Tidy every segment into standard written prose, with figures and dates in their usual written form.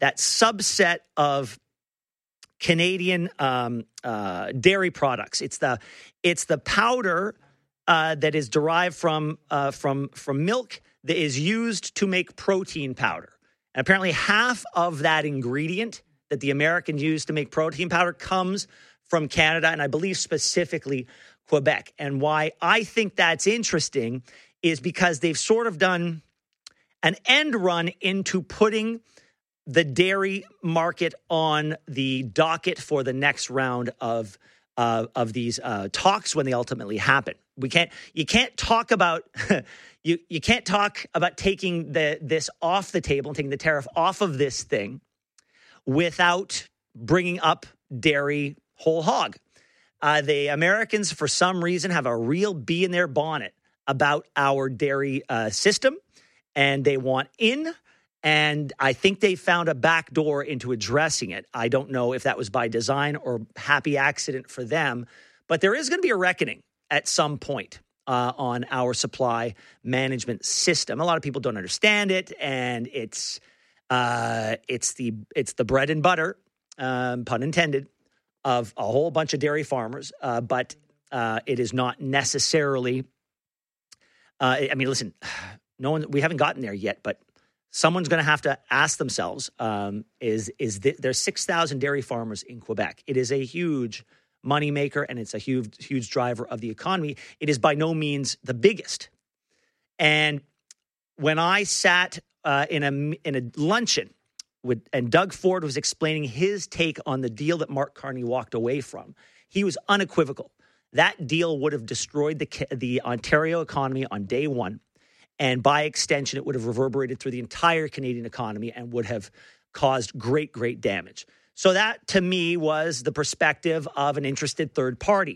that subset of Canadian dairy products. It's the powder that is derived from milk that is used to make protein powder. And apparently half of that ingredient that the Americans use to make protein powder comes from Canada, and I believe specifically Quebec. And why I think that's interesting is because they've sort of done an end run into putting the dairy market on the docket for the next round of these talks when they ultimately happen. You can't talk about you can't talk about taking this off the table and taking the tariff off of this thing without bringing up dairy whole hog. The Americans, for some reason, have a real bee in their bonnet about our dairy system, and they want in. And I think they found a back door into addressing it. I don't know if that was by design or happy accident for them, but there is going to be a reckoning at some point on our supply management system. A lot of people don't understand it, and it's the bread and butter, pun intended, of a whole bunch of dairy farmers, but it is not necessarily. I mean, listen, we haven't gotten there yet, but someone's going to have to ask themselves: there's 6,000 dairy farmers in Quebec? It is a huge moneymaker, and it's a huge driver of the economy. It is by no means the biggest. And when I sat in a luncheon and Doug Ford was explaining his take on the deal that Mark Carney walked away from, he was unequivocal. That deal would have destroyed the Ontario economy on day one. And by extension, it would have reverberated through the entire Canadian economy and would have caused great, great damage. So that, to me, was the perspective of an interested third party.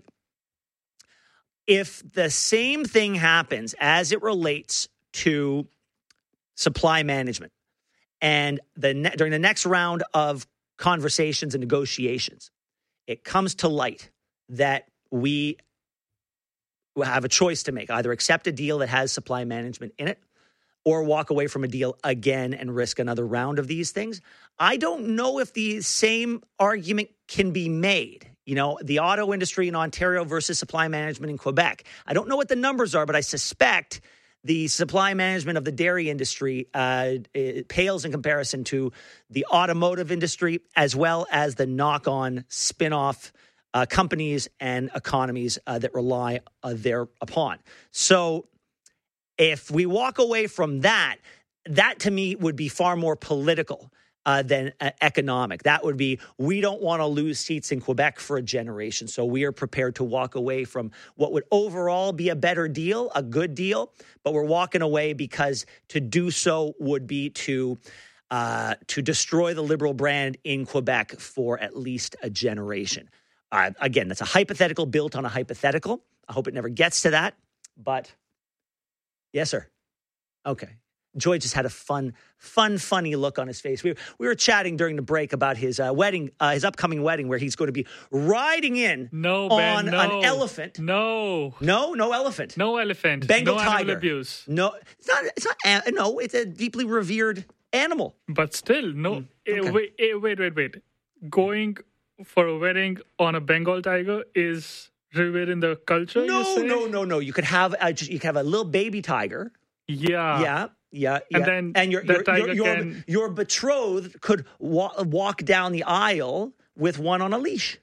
If the same thing happens as it relates to supply management, and during the next round of conversations and negotiations, it comes to light that we have a choice to make: either accept a deal that has supply management in it or walk away from a deal again and risk another round of these things. I don't know if the same argument can be made. You know, the auto industry in Ontario versus supply management in Quebec. I don't know what the numbers are, but I suspect the supply management of the dairy industry it pales in comparison to the automotive industry, as well as the knock-on spin-off companies and economies that rely thereupon. So if we walk away from that to me would be far more political than economic. That would be, we don't want to lose seats in Quebec for a generation, so we are prepared to walk away from what would overall be a better deal, a good deal, but we're walking away because to do so would be to destroy the Liberal brand in Quebec for at least a generation. Again, that's a hypothetical built on a hypothetical. I hope it never gets to that, but yes, sir. Okay. Joy just had a funny look on his face. We were chatting during the break about his wedding, his upcoming wedding, where he's going to be riding in on an elephant. No elephant. No elephant. Bengal no tiger. Animal abuse. No, it's not. No, it's a deeply revered animal. But still, no. Okay. Wait. Going for a wedding on a Bengal tiger is revered in the culture. No. You could have a little baby tiger. Yeah. And then your betrothed could walk down the aisle with one on a leash.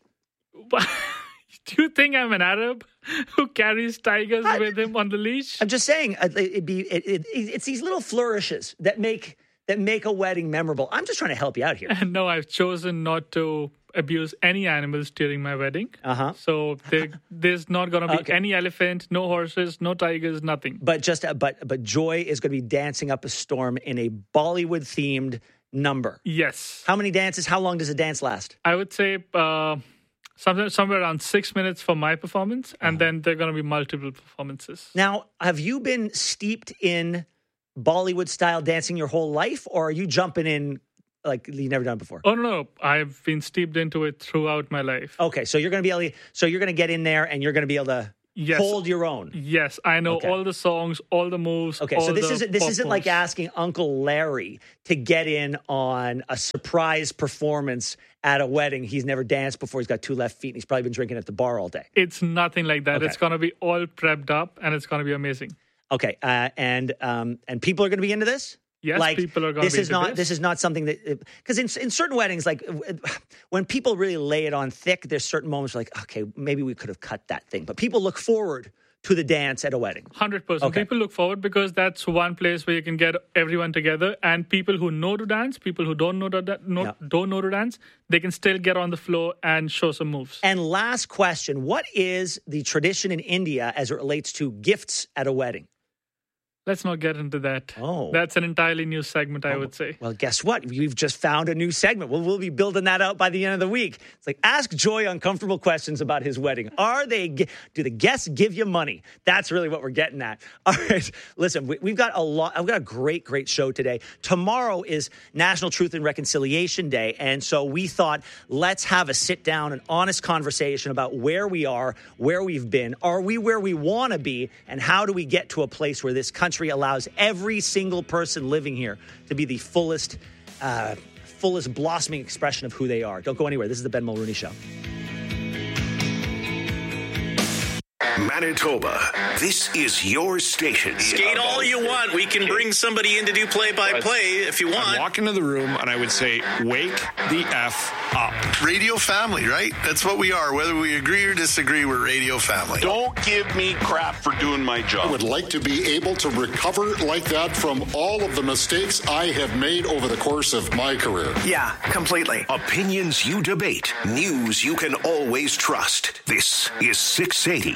Do you think I'm an Arab who carries tigers with him on the leash? I'm just saying it's these little flourishes that make a wedding memorable. I'm just trying to help you out here. No, I've chosen not to abuse any animals during my wedding. So there's not going to be any elephant, no horses, no tigers, nothing. But Joy is going to be dancing up a storm in a Bollywood-themed number. Yes. How many dances? How long does a dance last? I would say somewhere around 6 minutes for my performance, and then there are going to be multiple performances. Now, have you been steeped in Bollywood-style dancing your whole life, or are you jumping in like you've never done it before? Oh, no. I've been steeped into it throughout my life. Okay, so you're going to get in there and you're going to be able to hold your own? Yes, I know all the songs, all the moves. Okay, so this isn't like asking Uncle Larry to get in on a surprise performance at a wedding. He's never danced before. He's got 2 left feet, and he's probably been drinking at the bar all day. It's nothing like that. Okay. It's going to be all prepped up, and it's going to be amazing. Okay, and people are going to be into this? Yes, people are going to be into this. This is not something that... Because in certain weddings, like when people really lay it on thick, there's certain moments like, okay, maybe we could have cut that thing. But people look forward to the dance at a wedding. 100%. Okay. People look forward because that's one place where you can get everyone together, and people who know to dance, people who don't know to dance, they can still get on the floor and show some moves. And last question, what is the tradition in India as it relates to gifts at a wedding? Let's not get into that. That's an entirely new segment, I would say. Well, guess what? We've just found a new segment. We'll be building that out by the end of the week. It's like, ask Joy uncomfortable questions about his wedding. Do the guests give you money? That's really what we're getting at. All right. Listen, we've got I've got a great, great show today. Tomorrow is National Truth and Reconciliation Day. And so we thought, let's have a sit down, an honest conversation about where we are, where we've been. Are we where we want to be? And how do we get to a place where this country allows every single person living here to be the fullest blossoming expression of who they are. Don't go anywhere. This is the Ben Mulrooney Show. Manitoba, this is your station. Skate all you want. We can bring somebody in to do play-by-play if you want. I'd walk into the room and I would say, wake the F up. Radio family, right? That's what we are. Whether we agree or disagree, we're radio family. Don't give me crap for doing my job. I would like to be able to recover like that from all of the mistakes I have made over the course of my career. Yeah, completely. Opinions you debate. News you can always trust. This is 680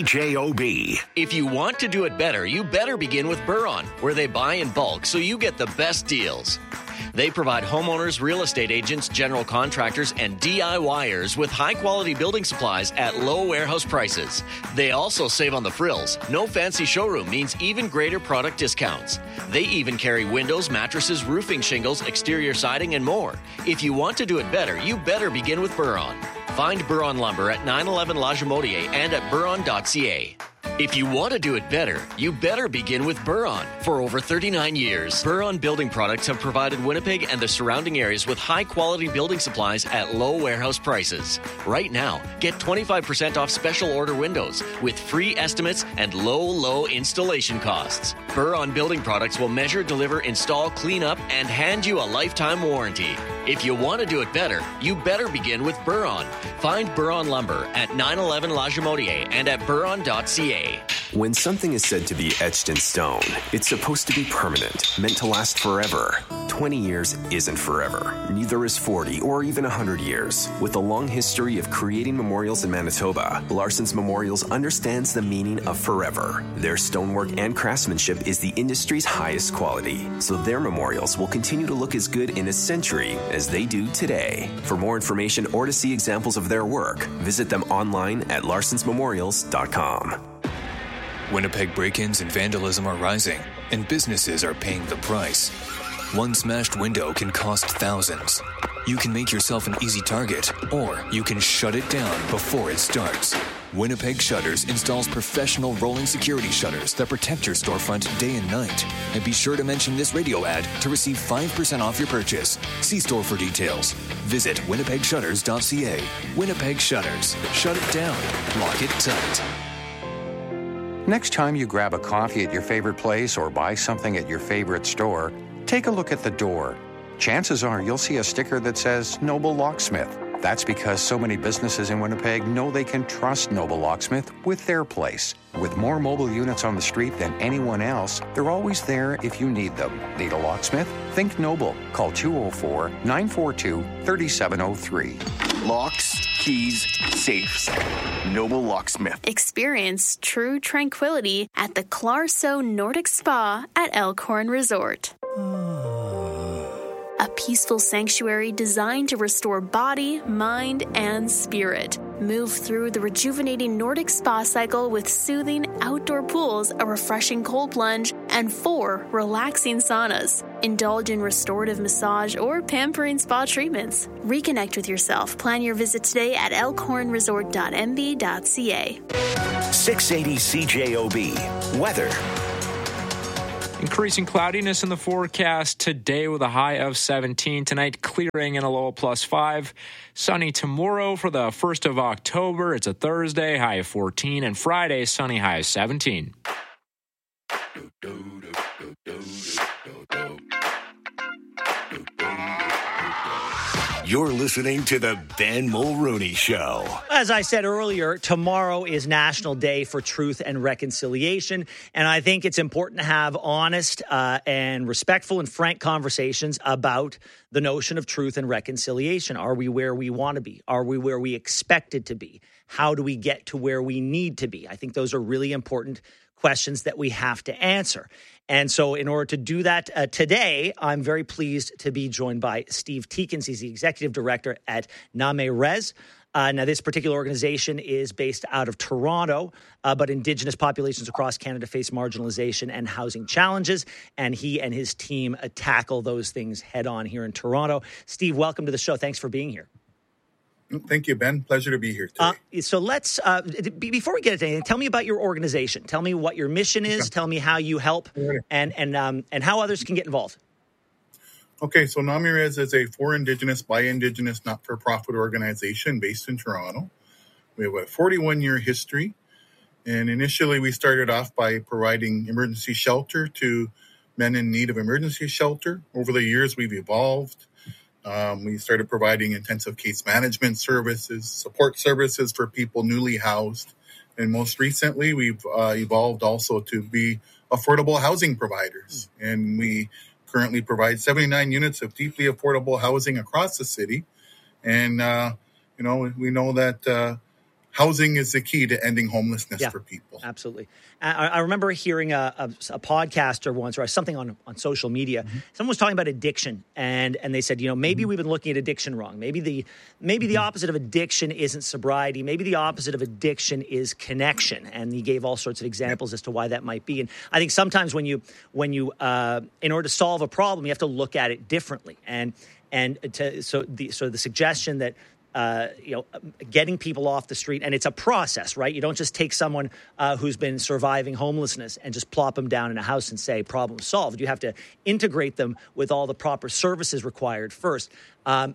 CJOB. If you want to do it better, you better begin with Buron, where they buy in bulk so you get the best deals. They provide homeowners, real estate agents, general contractors, and DIYers with high-quality building supplies at low warehouse prices. They also save on the frills. No fancy showroom means even greater product discounts. They even carry windows, mattresses, roofing shingles, exterior siding, and more. If you want to do it better, you better begin with Buron. Find Buron Lumber at 911 La Jamodier and at buron.ca. If you want to do it better, you better begin with Buron. For over 39 years, Buron Building Products have provided Winnipeg and the surrounding areas with high-quality building supplies at low warehouse prices. Right now, get 25% off special order windows with free estimates and low installation costs. Buron Building Products will measure, deliver, install, clean up, and hand you a lifetime warranty. If you want to do it better, you better begin with Buron. Find Buron Lumber at 911 La Jamodier and at buron.ca. When something is said to be etched in stone, it's supposed to be permanent, meant to last forever. 20 years isn't forever. Neither is 40 or even 100 years. With a long history of creating memorials in Manitoba, Larson's Memorials understands the meaning of forever. Their stonework and craftsmanship is the industry's highest quality, so their memorials will continue to look as good in a century as they do today. For more information or to see examples of their work, visit them online at larsonsmemorials.com. Winnipeg break-ins and vandalism are rising, and businesses are paying the price. One smashed window can cost thousands. You can make yourself an easy target, or you can shut it down before it starts. Winnipeg Shutters installs professional rolling security shutters that protect your storefront day and night. And be sure to mention this radio ad to receive 5% off your purchase. See store for details. Visit winnipegshutters.ca. Winnipeg Shutters. Shut it down. Lock it tight. Next time you grab a coffee at your favorite place or buy something at your favorite store, take a look at the door. Chances are you'll see a sticker that says Noble Locksmith. That's because so many businesses in Winnipeg know they can trust Noble Locksmith with their place. With more mobile units on the street than anyone else, they're always there if you need them. Need a locksmith? Think Noble. Call 204-942-3703. Locks, keys, safes. Noble Locksmith. Experience true tranquility at the Clarso Nordic Spa at Elkhorn Resort. A peaceful sanctuary designed to restore body, mind, and spirit. Move through the rejuvenating Nordic spa cycle with soothing outdoor pools, a refreshing cold plunge, and 4 relaxing saunas. Indulge in restorative massage or pampering spa treatments. Reconnect with yourself. Plan your visit today at elkhornresort.mb.ca. 680 CJOB. Weather. Increasing cloudiness in the forecast today with a high of 17. Tonight, clearing and a low of +5. Sunny tomorrow for the 1st of October. It's a Thursday, high of 14. And Friday, sunny, high of 17. You're listening to the Ben Mulrooney Show. As I said earlier, tomorrow is National Day for Truth and Reconciliation, and I think it's important to have honest and respectful and frank conversations about the notion of truth and reconciliation. Are we where we want to be? Are we where we expected to be? How do we get to where we need to be? I think those are really important questions that we have to answer. And so in order to do that today, I'm very pleased to be joined by Steve Teekins. He's the executive director at NAME-RES. Now, this particular organization is based out of Toronto, but Indigenous populations across Canada face marginalization and housing challenges, and he and his team tackle those things head on here in Toronto. Steve, welcome to the show. Thanks for being here. Thank you, Ben. Pleasure to be here today. So let's, before we get into anything, tell me about your organization. Tell me what your mission is. Okay. Tell me how you help and how others can get involved. Okay, so NAME-RES is a for Indigenous, by Indigenous, not-for-profit organization based in Toronto. We have a 41-year history, and initially we started off by providing emergency shelter to men in need of emergency shelter. Over the years, we've evolved. We started providing intensive case management services, support services for people newly housed. And most recently, we've evolved also to be affordable housing providers. And we currently provide 79 units of deeply affordable housing across the city. And, we know that housing is the key to ending homelessness for people. Absolutely. I remember hearing a podcaster once, or something on social media. Mm-hmm. Someone was talking about addiction, and they said, maybe we've been looking at addiction wrong. Maybe the opposite of addiction isn't sobriety. Maybe the opposite of addiction is connection. And he gave all sorts of examples as to why that might be. And I think sometimes when you in order to solve a problem, you have to look at it differently. So the suggestion that getting people off the street, and it's a process, right? You don't just take someone who's been surviving homelessness and just plop them down in a house and say, problem solved. You have to integrate them with all the proper services required first. I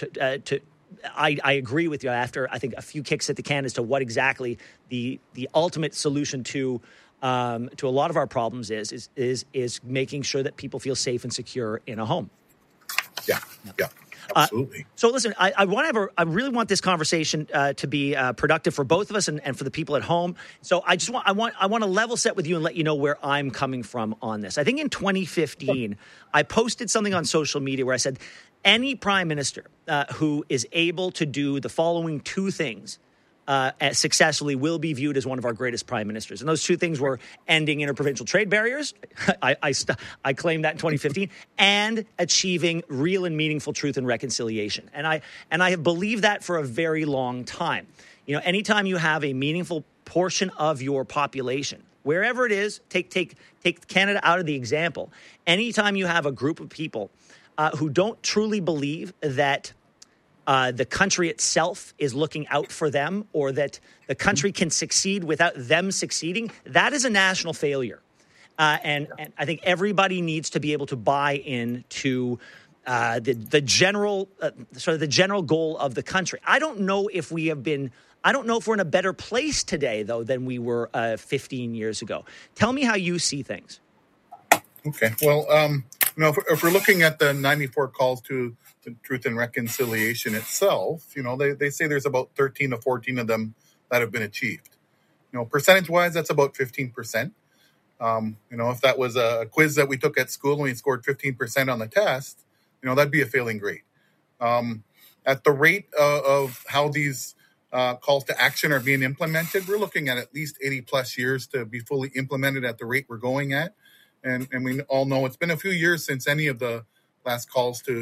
agree with you after, I think, a few kicks at the can as to what exactly the ultimate solution to a lot of our problems is making sure that people feel safe and secure in a home. Yeah. Absolutely. So listen, I really want this conversation to be productive for both of us and for the people at home. So I want to level set with you and let you know where I'm coming from on this. I think in 2015, I posted something on social media where I said, any prime minister who is able to do the following two things successfully will be viewed as one of our greatest prime ministers. And those two things were ending interprovincial trade barriers. I claimed that in 2015, and achieving real and meaningful truth and reconciliation. And I have believed that for a very long time. Anytime you have a meaningful portion of your population, wherever it is, take Canada out of the example. Anytime you have a group of people who don't truly believe that the country itself is looking out for them, or that the country can succeed without them succeeding, that is a national failure. And I think everybody needs to be able to buy into the general goal of the country. I don't know if we're in a better place today, though, than we were 15 years ago. Tell me how you see things. Okay. Well, if we're looking at the 94 calls to Truth and Reconciliation itself, they say there's about 13 to 14 of them that have been achieved. Percentage-wise, that's about 15%. If that was a quiz that we took at school and we scored 15% on the test, that'd be a failing grade. At the rate of how these calls to action are being implemented, we're looking at least 80 plus years to be fully implemented at the rate we're going at. And we all know it's been a few years since any of the last calls to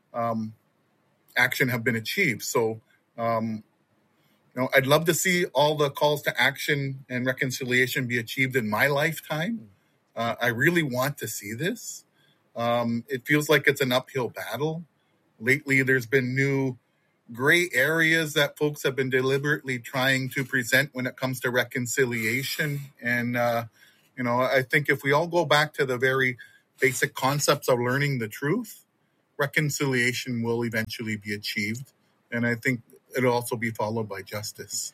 action have been achieved. So, I'd love to see all the calls to action and reconciliation be achieved in my lifetime. I really want to see this. It feels like it's an uphill battle. Lately, there's been new gray areas that folks have been deliberately trying to present when it comes to reconciliation. And, I think if we all go back to the very basic concepts of learning the truth, reconciliation will eventually be achieved. And I think it'll also be followed by justice.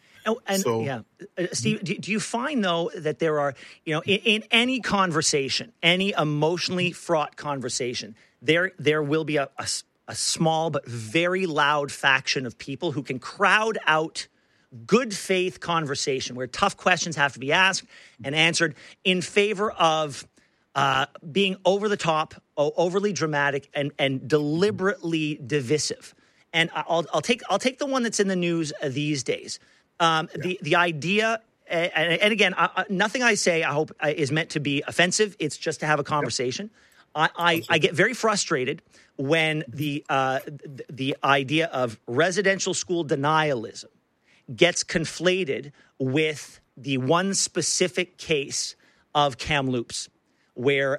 Steve, do you find, though, that there are, in any conversation, any emotionally fraught conversation, there will be a small but very loud faction of people who can crowd out good faith conversation where tough questions have to be asked and answered in favor of being over the top, overly dramatic, and deliberately divisive. And I'll take the one that's in the news these days. The idea, and again, nothing I say, I hope, is meant to be offensive. It's just to have a conversation. I get very frustrated when the idea of residential school denialism gets conflated with the one specific case of Kamloops, where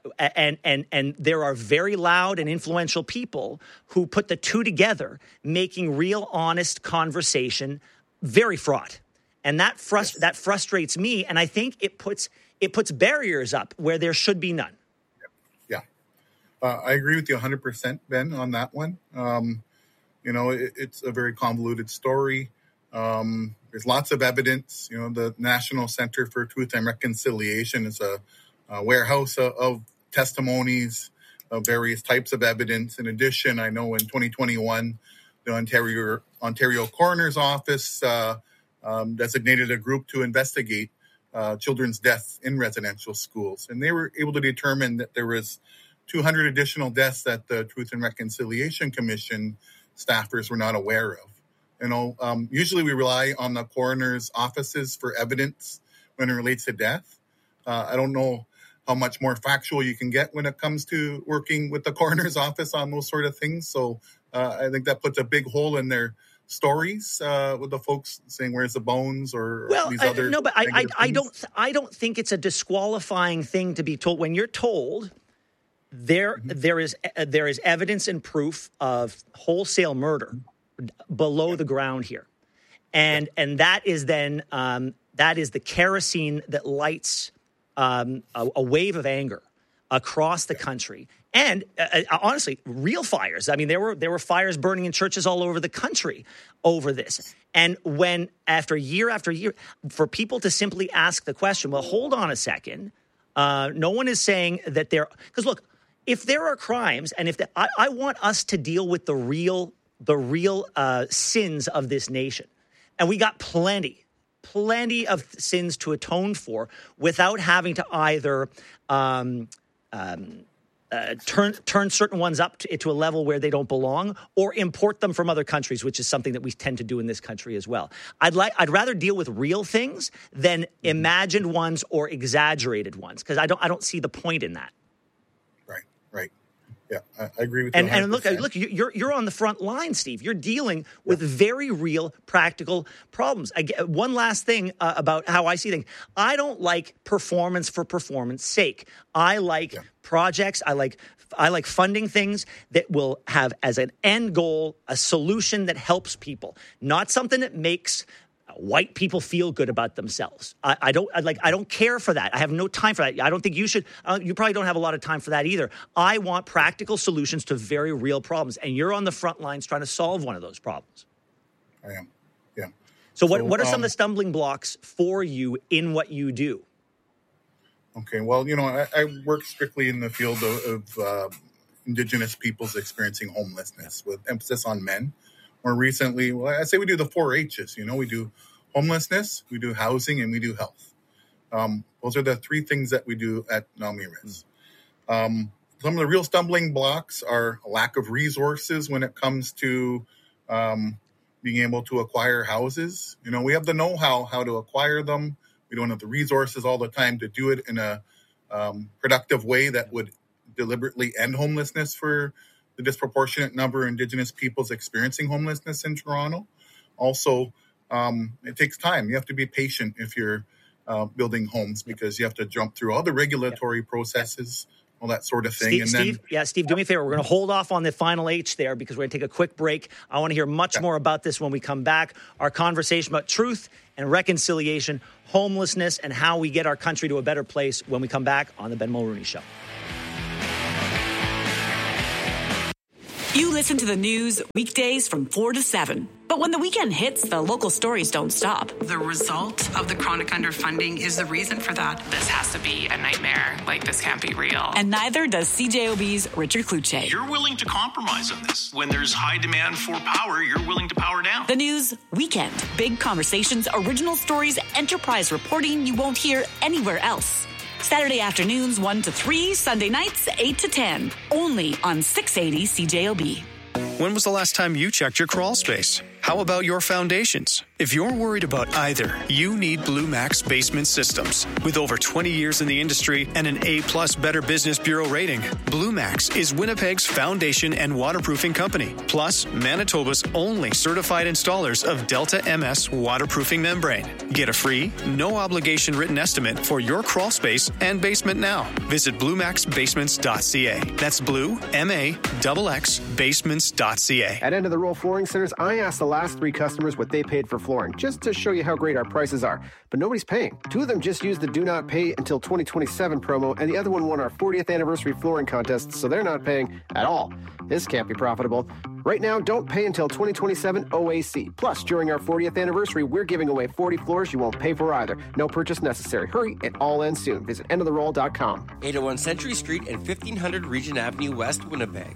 and there are very loud and influential people who put the two together, making real, honest conversation very fraught, and that frustrates me. And I think it puts barriers up where there should be none. Yeah, I agree with you 100%, Ben, on that one. It's a very convoluted story. There's lots of evidence. The National Center for Truth and Reconciliation is a warehouse of testimonies of various types of evidence. In addition, I know in 2021, the Ontario Coroner's Office designated a group to investigate children's deaths in residential schools. And they were able to determine that there was 200 additional deaths that the Truth and Reconciliation Commission staffers were not aware of. Usually we rely on the coroner's offices for evidence when it relates to death. I don't know how much more factual you can get when it comes to working with the coroner's office on those sort of things. So I think that puts a big hole in their stories with the folks saying, "Where's the bones?" or these other. No, but I don't think it's a disqualifying thing to be told when you're told there is evidence and proof of wholesale murder below the ground here, and that is then that is the kerosene that lights a wave of anger across the country. And honestly, real fires. I mean, there were fires burning in churches all over the country over this. And when after year, for people to simply ask the question, well, hold on a second. No one is saying that because look, if there are crimes, and if I want us to deal with the real sins of this nation, and we got plenty of sins to atone for without having to either turn certain ones up to a level where they don't belong, or import them from other countries, which is something that we tend to do in this country as well. I'd rather deal with real things than imagined ones or exaggerated ones, because I don't see the point in that. Right. Yeah, I agree with you. And look, you're on the front line, Steve. You're dealing with very real, practical problems. One last thing about how I see things. I don't like performance for performance sake. I like projects. I like funding things that will have as an end goal a solution that helps people, not something that makes white people feel good about themselves. I don't care for that. I have no time for that. I don't think you should. You probably don't have a lot of time for that either. I want practical solutions to very real problems, and you're on the front lines trying to solve one of those problems. I am. Yeah. So what are some of the stumbling blocks for you in what you do? Okay. Well, I work strictly in the field of Indigenous peoples experiencing homelessness, with emphasis on men. More recently, I say we do the 4 H's. We do homelessness, we do housing, and we do health. Those are the 3 things that we do at NamiRes. Some of the real stumbling blocks are a lack of resources when it comes to being able to acquire houses. We have the know-how how to acquire them. We don't have the resources all the time to do it in a productive way that would deliberately end homelessness for the disproportionate number of Indigenous peoples experiencing homelessness in Toronto. Also, it takes time. You have to be patient if you're building homes because you have to jump through all the regulatory processes, all that sort of thing. Steve, do me a favor. We're going to hold off on the final H there because we're going to take a quick break. I want to hear much more about this when we come back. Our conversation about truth and reconciliation, homelessness, and how we get our country to a better place when we come back on the Ben Mulroney Show. You listen to the news weekdays from 4 to 7. But when the weekend hits, the local stories don't stop. The result of the chronic underfunding is the reason for that. This has to be a nightmare. Like, this can't be real. And neither does CJOB's Richard Kluche. You're willing to compromise on this. When there's high demand for power, you're willing to power down. The news weekend. Big conversations, original stories, enterprise reporting you won't hear anywhere else. Saturday afternoons 1 to 3, Sunday nights 8 to 10. Only on 680 CJOB. When was the last time you checked your crawl space? How about your foundations? If you're worried about either, you need Blue Max Basement Systems. With over 20 years in the industry and an A+ Better Business Bureau rating, Blue Max is Winnipeg's foundation and waterproofing company, plus Manitoba's only certified installers of Delta MS waterproofing membrane. Get a free, no-obligation written estimate for your crawl space and basement now. Visit BlueMaxBasements.ca. That's Blue, M-A-X-X, Basements.ca. At End of the Roll Flooring Centers, I asked the last 3 customers what they paid for flooring, just to show you how great our prices are. But nobody's paying. 2 of them just used the Do Not Pay Until 2027 promo, and the other one won our 40th anniversary flooring contest, so they're not paying at all. This can't be profitable. Right now, don't pay until 2027 OAC. Plus, during our 40th anniversary, we're giving away 40 floors you won't pay for either. No purchase necessary. Hurry, it all ends soon. Visit endoftheroll.com. 801 Century Street and 1500 Regent Avenue West, Winnipeg.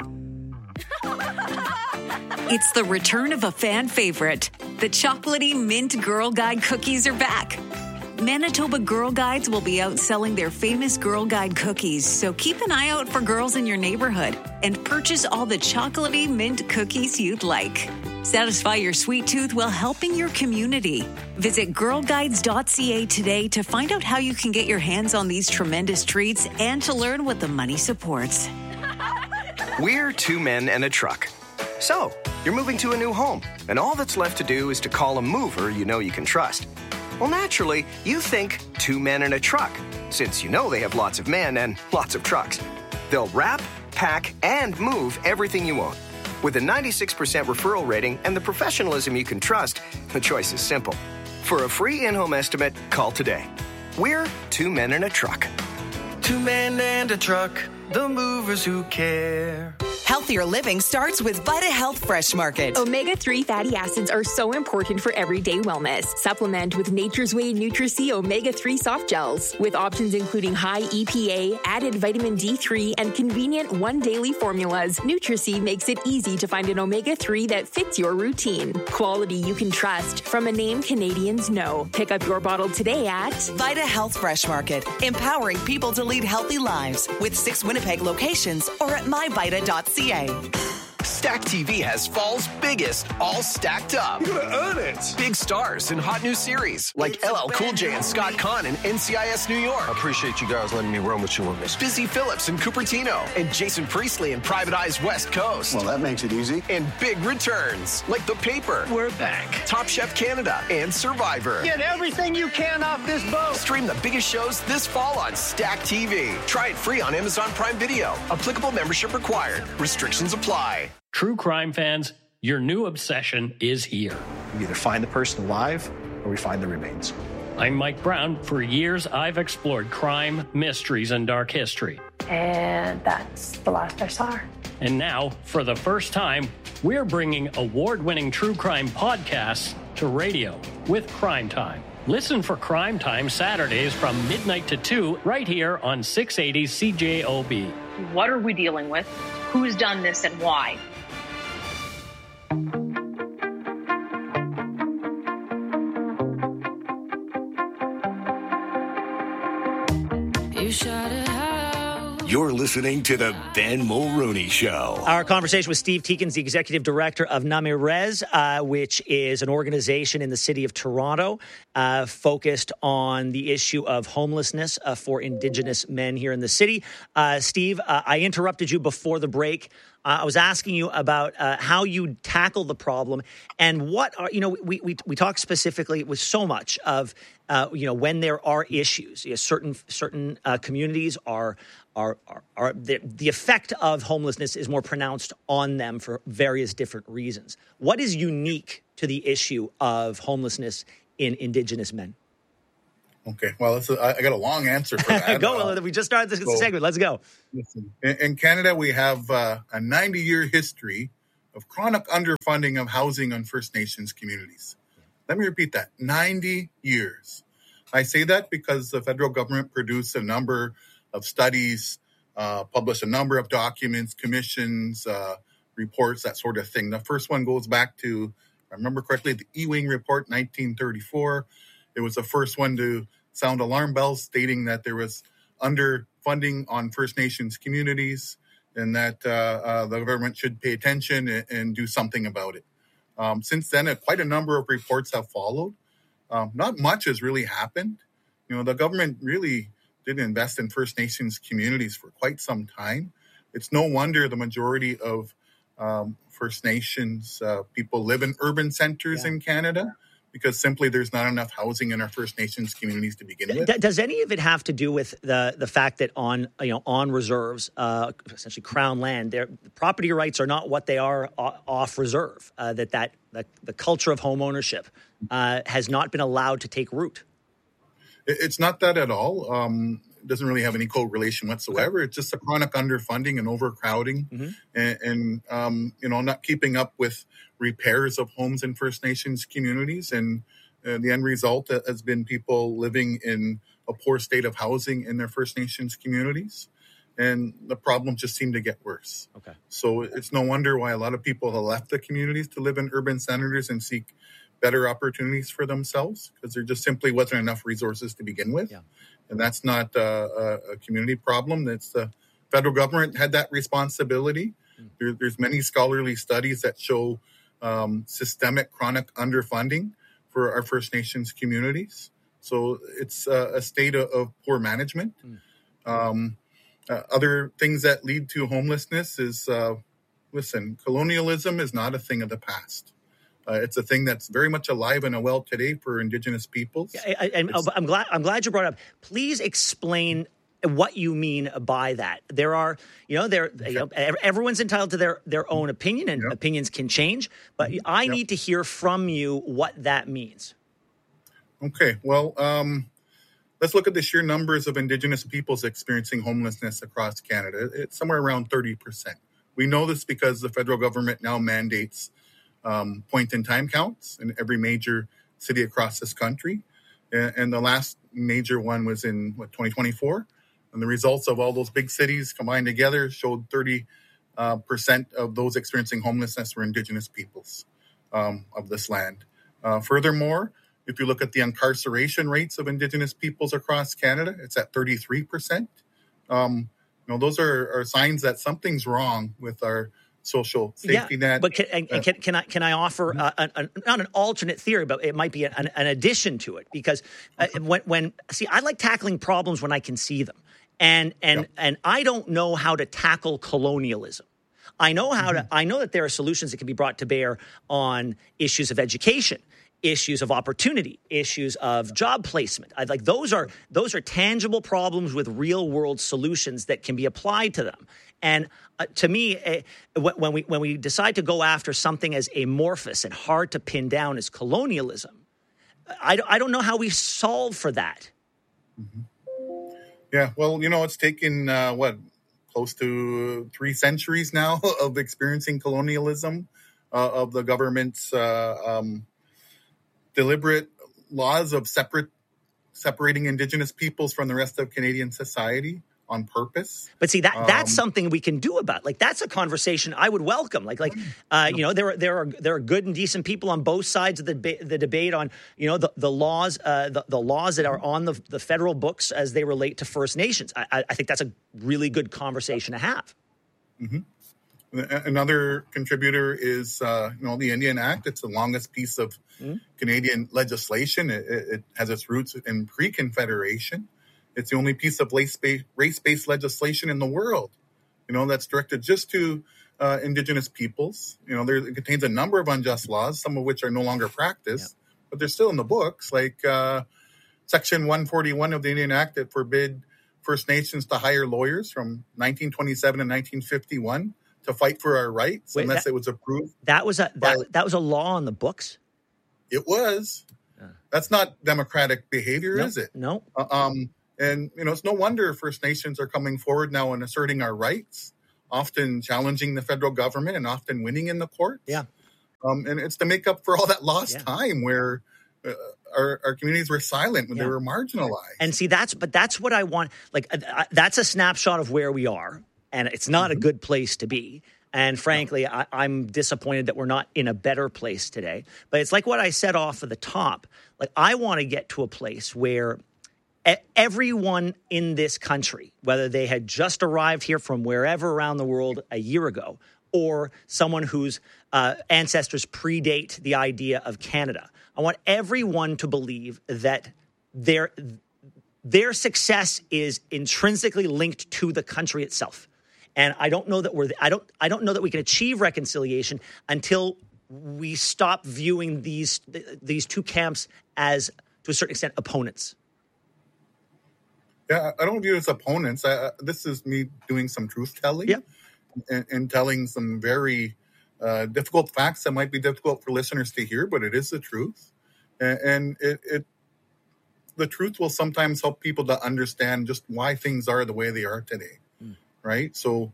It's the return of a fan favorite. The chocolatey mint Girl Guide cookies are back. Manitoba Girl Guides will be out selling their famous Girl Guide cookies, so keep an eye out for girls in your neighborhood and purchase all the chocolatey mint cookies you'd like. Satisfy your sweet tooth while helping your community. Visit girlguides.ca today to find out how you can get your hands on these tremendous treats and to learn what the money supports. We're 2 men and a truck. So, you're moving to a new home, and all that's left to do is to call a mover you know you can trust. Well, naturally, you think 2 men and a truck, since you know they have lots of men and lots of trucks. They'll wrap, pack, and move everything you own. With a 96% referral rating and the professionalism you can trust, the choice is simple. For a free in-home estimate, call today. We're 2 men and a truck. 2 men and a truck, the movers who care. Healthier living starts with Vita Health Fresh Market. Omega-3 fatty acids are so important for everyday wellness. Supplement with Nature's Way Nutri-C Omega-3 soft gels. With options including high EPA, added vitamin D3, and convenient 1 daily formulas, Nutri-C makes it easy to find an Omega-3 that fits your routine. Quality you can trust from a name Canadians know. Pick up your bottle today at Vita Health Fresh Market. Empowering people to lead healthy lives with 6 Winnipeg locations or at myvita.ca. Stack TV has fall's biggest, all stacked up. You're gonna earn it. Big stars and hot new series like LL Cool J and Scott Conn in NCIS New York. I appreciate you guys letting me run with you on this. Busy Phillips and Cupertino, and Jason Priestley in Private Eyes West Coast. Well, that makes it easy. And big returns like The Paper. We're back. Top Chef Canada and Survivor. Get everything you can off this boat. Stream the biggest shows this fall on Stack TV. Try it free on Amazon Prime Video. Applicable membership required. Restrictions apply. True crime fans, your new obsession is here. We either find the person alive or we find the remains. I'm Mike Brown. For years, I've explored crime, mysteries, and dark history. And that's the last I saw her. And now, for the first time, we're bringing award-winning true crime podcasts to radio with Crime Time. Listen for Crime Time Saturdays from midnight to 2 right here on 680 CJOB. What are we dealing with? Who's done this and why? You're listening to the Ben Mulroney Show. Our conversation with Steve Teekins, the executive director of Namirez, which is an organization in the city of Toronto focused on the issue of homelessness for Indigenous men here in the city. Steve, I interrupted you before the break. I was asking you about how you tackle the problem and what are, we talk specifically with so much of, when there are issues, certain communities are the effect of homelessness is more pronounced on them for various different reasons. What is unique to the issue of homelessness in Indigenous men? Okay, well, I got a long answer for that. Go. We just started this segment. Let's go. Listen, in Canada, we have a 90-year history of chronic underfunding of housing on First Nations communities. Let me repeat that, 90 years. I say that because the federal government produced a number of studies, published a number of documents, commissions, reports, that sort of thing. The first one goes back to, if I remember correctly, the Ewing Report, 1934. It was the first one to sound alarm bells stating that there was underfunding on First Nations communities and that the government should pay attention and do something about it. Since then, quite a number of reports have followed. Not much has really happened. The government really didn't invest in First Nations communities for quite some time. It's no wonder the majority of First Nations people live in urban centers in Canada, because simply there's not enough housing in our First Nations communities to begin with. Does any of it have to do with the fact that on reserves, essentially Crown land, their property rights are not what they are off reserve? The culture of home ownership has not been allowed to take root. It's not that at all. It doesn't really have any correlation whatsoever. It's just a chronic underfunding and overcrowding, and not keeping up with repairs of homes in First Nations communities. And the end result has been people living in a poor state of housing in their First Nations communities. And the problems just seem to get worse. Okay. So it's no wonder why a lot of people have left the communities to live in urban centers and seek better opportunities for themselves, because there just simply wasn't enough resources to begin with. Yeah. And that's not a community problem. That's the federal government had that responsibility. There's many scholarly studies that show systemic chronic underfunding for our First Nations communities. So it's a state of poor management. Other things that lead to homelessness is, colonialism is not a thing of the past. It's a thing that's very much alive and well today for Indigenous peoples. I'm glad you brought it up. Please explain what you mean by that. There are, everyone's entitled to their own opinion, and opinions can change. But I need to hear from you what that means. Okay, well, let's look at the sheer numbers of Indigenous peoples experiencing homelessness across Canada. It's somewhere around 30%. We know this because the federal government now mandates point-in-time counts in every major city across this country. And the last major one was in, 2024? And the results of all those big cities combined together showed 30% of those experiencing homelessness were Indigenous peoples of this land. Furthermore, if you look at the incarceration rates of Indigenous peoples across Canada, it's at 33%. Those are signs that something's wrong with our social safety net. But can I offer not an alternate theory, but it might be an addition to it? Because I like tackling problems when I can see them, and I don't know how to tackle colonialism. I know how to. I know that there are solutions that can be brought to bear on issues of education, issues of opportunity, issues of job placement. Those are tangible problems with real world solutions that can be applied to them. And to me, when we decide to go after something as amorphous and hard to pin down as colonialism, I don't know how we solve for that. Yeah, well, it's taken close to 3 centuries now of experiencing colonialism, of the government's deliberate laws of separating Indigenous peoples from the rest of Canadian society on purpose. But see, that's something we can do about. That's a conversation I would welcome. There are good and decent people on both sides of the debate on the laws that are on the federal books as they relate to First Nations. I think that's a really good conversation to have. Mm-hmm. Another contributor is the Indian Act. It's the longest piece of Canadian legislation. It has its roots in pre-Confederation. It's the only piece of race-based legislation in the world, that's directed just to Indigenous peoples. It contains a number of unjust laws, some of which are no longer practiced, but they're still in the books, like Section 141 of the Indian Act that forbid First Nations to hire lawyers from 1927 and 1951 to fight for our rights unless it was approved. That was a law on the books? It was. That's not democratic behavior, is it? No. And, it's no wonder First Nations are coming forward now and asserting our rights, often challenging the federal government and often winning in the courts. Yeah. And it's to make up for all that lost time where our communities were silent when they were marginalized. And see, that's what I want. Like, that's a snapshot of where we are, and it's not a good place to be. And frankly, I'm disappointed that we're not in a better place today. But it's like what I said off of the top. Like, I want to get to a place where everyone in this country, whether they had just arrived here from wherever around the world a year ago, or someone whose ancestors predate the idea of Canada, I want everyone to believe that their success is intrinsically linked to the country itself. And I don't know that I don't know that we can achieve reconciliation until we stop viewing these two camps as, to a certain extent, opponents. Yeah, I don't view it as opponents. This is me doing some truth telling and telling some very difficult facts that might be difficult for listeners to hear, but it is the truth. And the truth will sometimes help people to understand just why things are the way they are today. Right? So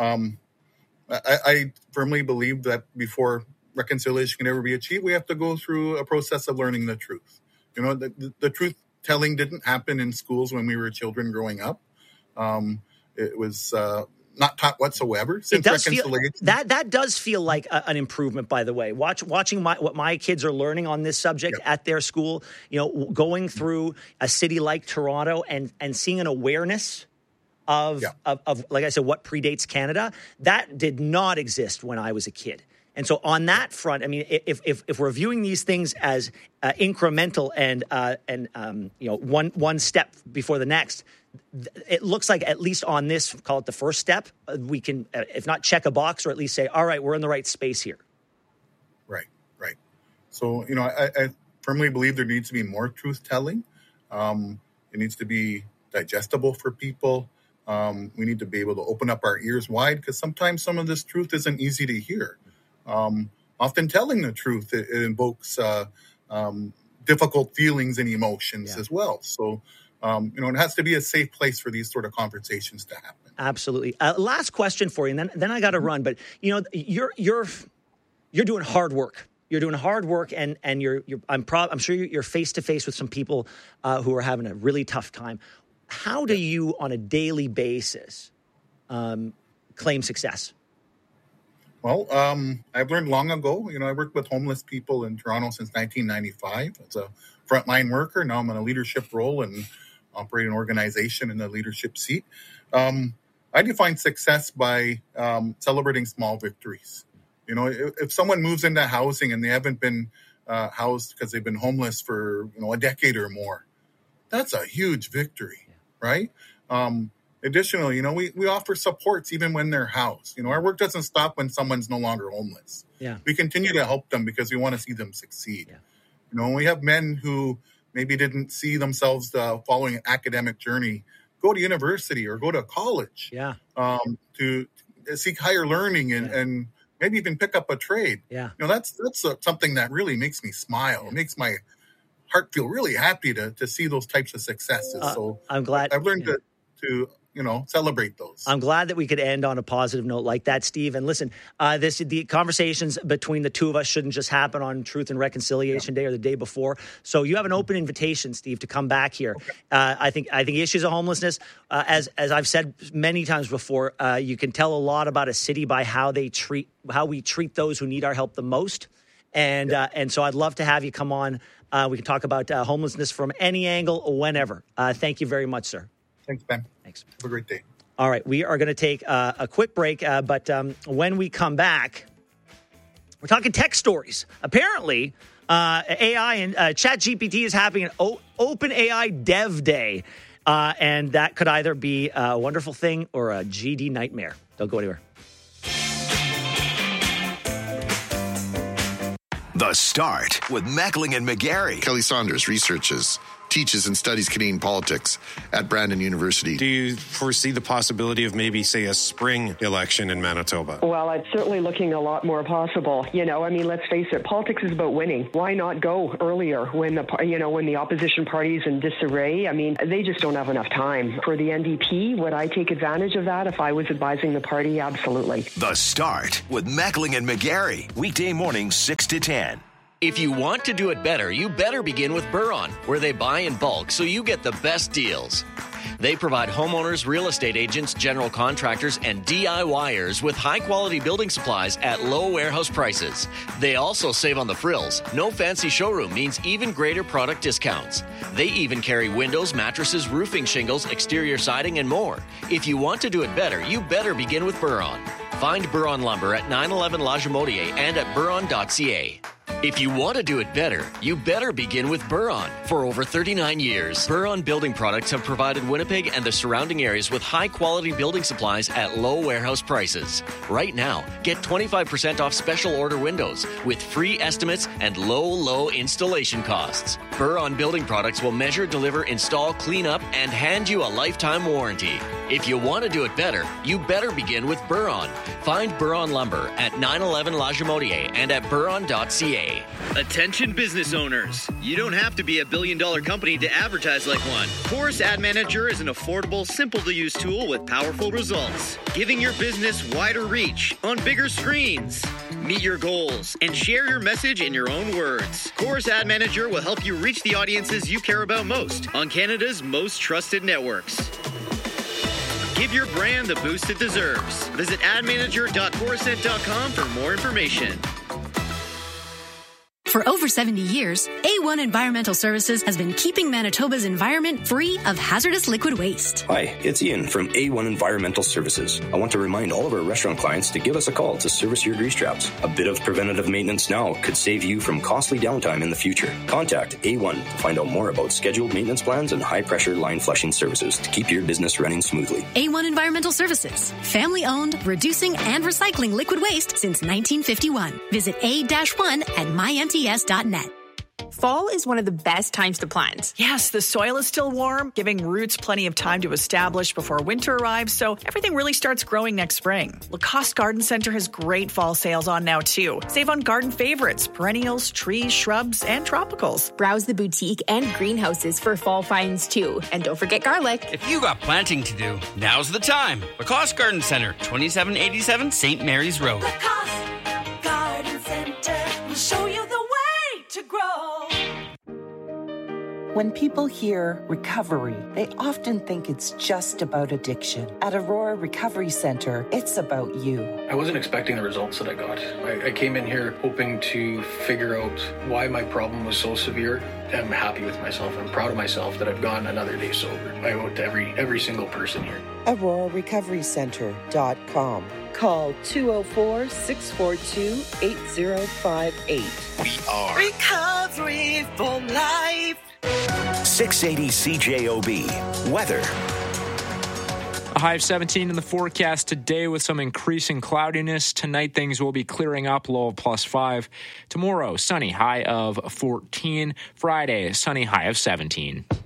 I firmly believe that before reconciliation can ever be achieved, we have to go through a process of learning the truth. The truth telling didn't happen in schools when we were children growing up. It was not taught whatsoever since reconciliation. That does feel like an improvement, by the way. Watching what my kids are learning on this subject at their school, going through a city like Toronto and seeing an awareness of like I said, what predates Canada, that did not exist when I was a kid. And so on that front, I mean, if we're viewing these things as incremental and one step before the next, it looks like at least on this, call it the first step, we can, if not check a box, or at least say, all right, we're in the right space here. Right. So, I firmly believe there needs to be more truth telling. It needs to be digestible for people. We need to be able to open up our ears wide, because sometimes some of this truth isn't easy to hear. Often telling the truth, it invokes difficult feelings and emotions as well. So, it has to be a safe place for these sort of conversations to happen. Absolutely. Last question for you, and then I got to run. But you're doing hard work. You're doing hard work, and I'm sure you're face to face with some people who are having a really tough time. How do you, on a daily basis, claim success? Well, I've learned long ago. I worked with homeless people in Toronto since 1995 as a frontline worker. Now I'm in a leadership role and operate an organization in the leadership seat. I define success by celebrating small victories. If someone moves into housing and they haven't been housed because they've been homeless for a decade or more, that's a huge victory, right? Additionally, we offer supports even when they're housed. Our work doesn't stop when someone's no longer homeless. Yeah. We continue to help them because we want to see them succeed. Yeah. We have men who maybe didn't see themselves following an academic journey go to university or go to college to seek higher learning and maybe even pick up a trade. Yeah. That's something that really makes me smile. It makes my heart feel really happy to see those types of successes. So I'm glad I've learned to celebrate those. I'm glad that we could end on a positive note like that, Steve. And listen, the conversations between the two of us shouldn't just happen on Truth and Reconciliation Day or the day before. So you have an open invitation, Steve, to come back here. Okay. I think issues of homelessness, as I've said many times before, you can tell a lot about a city by how we treat those who need our help the most. And so I'd love to have you come on. We can talk about homelessness from any angle, whenever. Thank you very much, sir. Thanks, Ben. Thanks. Have a great day. All right. We are going to take a quick break, but when we come back, we're talking tech stories. Apparently, AI and ChatGPT is having an Open AI Dev Day, and that could either be a wonderful thing or a GD nightmare. Don't go anywhere. The Start with Mackling and McGarry. Kelly Saunders teaches and studies Canadian politics at Brandon University. Do you foresee the possibility of maybe, say, a spring election in Manitoba? Well, it's certainly looking a lot more possible. Let's face it, politics is about winning. Why not go earlier when the opposition party is in disarray? They just don't have enough time. For the NDP, would I take advantage of that if I was advising the party? Absolutely. The Start with Mackling and McGarry. Weekday mornings 6 to 10. If you want to do it better, you better begin with Buron, where they buy in bulk so you get the best deals. They provide homeowners, real estate agents, general contractors, and DIYers with high-quality building supplies at low warehouse prices. They also save on the frills. No fancy showroom means even greater product discounts. They even carry windows, mattresses, roofing shingles, exterior siding, and more. If you want to do it better, you better begin with Buron. Find Buron Lumber at 911 La Jamodier and at buron.ca. If you want to do it better, you better begin with Buron. For over 39 years, Buron Building Products have provided Winnipeg and the surrounding areas with high-quality building supplies at low warehouse prices. Right now, get 25% off special order windows with free estimates and low installation costs. Buron Building Products will measure, deliver, install, clean up, and hand you a lifetime warranty. If you want to do it better, you better begin with Buron. Find Buron Lumber at 911 La Jamodier and at buron.ca. Attention business owners. You don't have to be a billion-dollar company to advertise like one. Chorus Ad Manager is an affordable, simple-to-use tool with powerful results, giving your business wider reach on bigger screens. Meet your goals and share your message in your own words. Chorus Ad Manager will help you reach the audiences you care about most on Canada's most trusted networks. Give your brand the boost it deserves. Visit admanager.corusent.com for more information. For over 70 years, A1 Environmental Services has been keeping Manitoba's environment free of hazardous liquid waste. Hi, it's Ian from A1 Environmental Services. I want to remind all of our restaurant clients to give us a call to service your grease traps. A bit of preventative maintenance now could save you from costly downtime in the future. Contact A1 to find out more about scheduled maintenance plans and high-pressure line flushing services to keep your business running smoothly. A1 Environmental Services, family-owned, reducing and recycling liquid waste since 1951. Visit A-1 at mymts.net. Fall is one of the best times to plant. Yes, the soil is still warm, giving roots plenty of time to establish before winter arrives, so everything really starts growing next spring. Lacoste Garden Center has great fall sales on now, too. Save on garden favorites, perennials, trees, shrubs, and tropicals. Browse the boutique and greenhouses for fall finds, too. And don't forget garlic. If you got planting to do, now's the time. Lacoste Garden Center, 2787 St. Mary's Road. Lacoste Garden Center will show you the way to grow. When people hear recovery, they often think it's just about addiction. At Aurora Recovery Center, it's about you. I wasn't expecting the results that I got. I came in here hoping to figure out why my problem was so severe. I'm happy with myself. I'm proud of myself that I've gone another day sober. I owe it to every single person here. AuroraRecoveryCenter.com. Call 204-642-8058. We are Recovery for Life. 680 CJOB. Weather. A high of 17 in the forecast today with some increasing cloudiness. Tonight, things will be clearing up, low of +5. Tomorrow, sunny, high of 14. Friday, sunny, high of 17.